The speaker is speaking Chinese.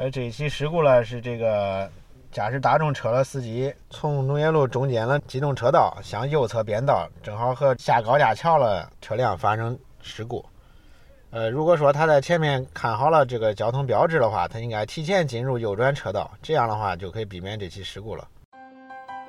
这一起事故呢是这个驾驶大众车的司机从农业路中间的机动车道向右侧变道，正好和下高架桥的车辆发生事故。如果说他在前面看好了这个交通标志的话，他应该提前进入右转车道，这样的话就可以避免这起事故了。